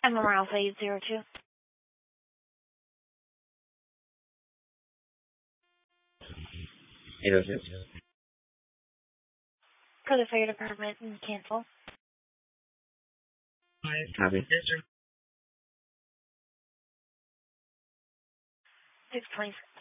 MR Alpha 802. For the fire department and cancel. Copy. 626.